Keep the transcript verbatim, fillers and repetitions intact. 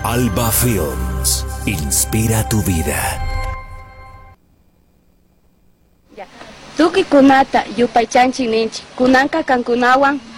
Alba Films, inspira tu vida. Tuki kunata yupaychanchik ninchik, kunanka kankunawan